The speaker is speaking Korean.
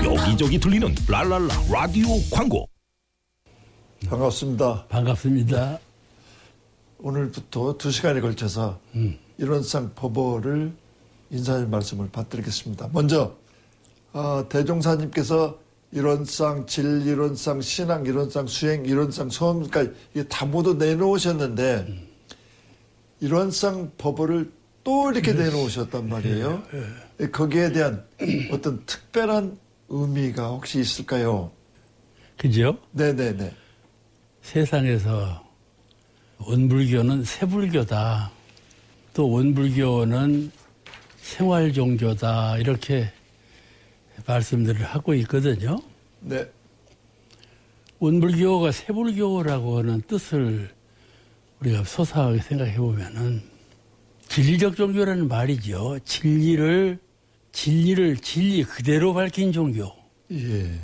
여기저기 들리는 랄랄라 라디오 광고. 반갑습니다. 반갑습니다. 오늘부터 2시간에 걸쳐서 일원상 법어를 인사의 말씀을 받드리겠습니다. 먼저 대종사님께서 일원상, 진일원상, 신앙 일원상, 수행 일원상, 소음까지 이게 다 모두 내놓으셨는데 일원상 법어를 또 이렇게 내놓으셨단 말이에요. 거기에 대한 어떤 특별한 의미가 혹시 있을까요? 그죠? 네네네. 세상에서 원불교는 세불교다. 또 원불교는 생활종교다. 이렇게 말씀들을 하고 있거든요. 네. 원불교가 세불교라고 하는 뜻을 우리가 소상하게 생각해 보면은 진리적 종교라는 말이죠. 진리 그대로 밝힌 종교. 예.